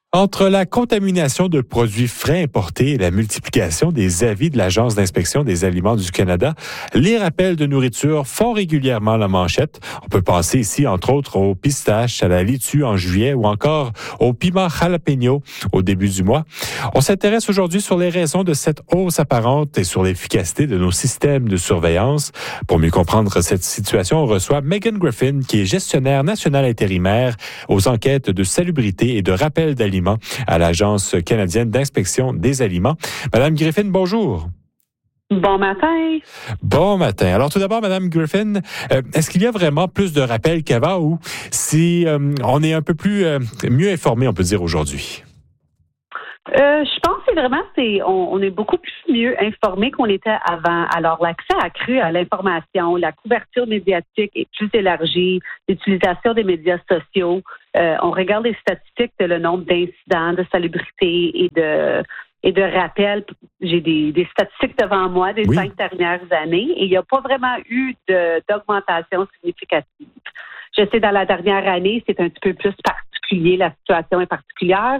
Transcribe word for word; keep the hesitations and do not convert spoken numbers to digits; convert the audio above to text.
Entre la contamination de produits frais importés et la multiplication des avis de l'Agence d'inspection des aliments du Canada, les rappels de nourriture font régulièrement la manchette. On peut penser ici, entre autres, aux pistaches, à la laitue en juillet ou encore au piment jalapeno au début du mois. On s'intéresse aujourd'hui sur les raisons de cette hausse apparente et sur l'efficacité de nos systèmes de surveillance. Pour mieux comprendre cette situation, on reçoit Megan Griffin, qui est gestionnaire nationale intérimaire aux enquêtes de salubrité et de rappel d'aliments à l'Agence canadienne d'inspection des aliments. Madame Griffin, bonjour. Bon matin. Bon matin. Alors tout d'abord, Madame Griffin, euh, est-ce qu'il y a vraiment plus de rappels qu'avant ou si euh, on est un peu plus euh, mieux informé, on peut dire aujourd'hui? Euh, je pense que vraiment, c'est on, on est beaucoup plus mieux informé qu'on était avant. Alors, l'accès accru à l'information, la couverture médiatique est plus élargie, l'utilisation des médias sociaux. Euh, on regarde les statistiques de le nombre d'incidents, de salubrité et de et de rappels. J'ai des, des statistiques devant moi des oui. cinq dernières années et il n'y a pas vraiment eu de, d'augmentation significative. Je sais, dans la dernière année, c'est un petit peu plus particulier, la situation est particulière.